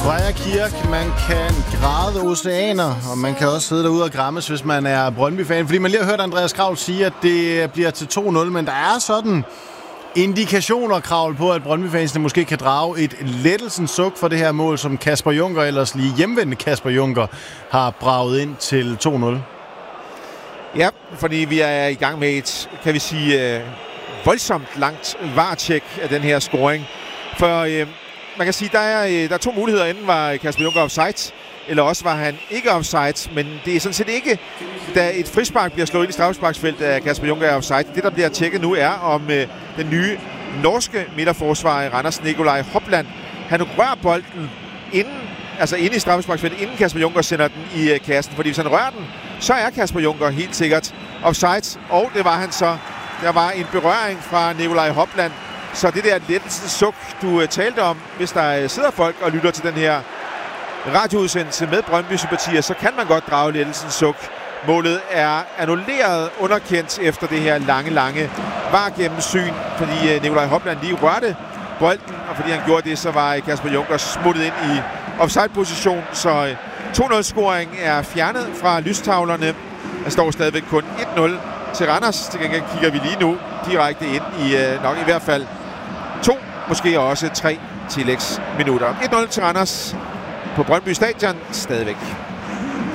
Freja Kirk, man kan græde oceaner, og man kan også sidde derude og græmmes, hvis man er Brøndby-fan. Fordi man lige har hørt Andreas Kraul sige, at det bliver til 2-0, men der er sådan indikationer, Kraul, på, at Brøndby-fansene måske kan drage et lettelsens suk for det her mål, som Kasper Junker, ellers lige hjemvendte Kasper Junker, har braget ind til 2-0. Ja, fordi vi er i gang med et, kan vi sige, voldsomt langt VAR-tjek af den her scoring. For man kan sige, der er to muligheder. Enten var Kasper Junker offside, eller også var han ikke offside. Men det er sådan set ikke, da et frispark bliver slået ind i straffesparksfeltet af Kasper Junker er offside. Det, der bliver tjekket nu, er om den nye norske midterforsvarer i Randers, Nikolaj Hopland, han rører bolden inde i straffesparksfeltet, inden Kasper Junker sender den i kassen. Fordi hvis han rører den, så er Kasper Junker helt sikkert offside. Og det var han så. Der var en berøring fra Nikolaj Hopland. Så det der lettelsens suk, du talte om, hvis der sidder folk og lytter til den her radioudsendelse med Brøndby-sympatier, så kan man godt drage lettelsens suk. Målet er annulleret, underkendt efter det her lange VAR-gennemsyn, fordi Nikolaj Hopland lige rørte bolden, og fordi han gjorde det, så var Kasper Junker smuttet ind i offside-position, så 2-0-scoring er fjernet fra lystavlerne. Der står stadigvæk kun 1-0 til Randers. Til gengæld kigger vi lige nu direkte ind i nok i hvert fald 2, måske også 3 tillægsminutter. 1-0 til Randers på Brøndby Stadion stadigvæk.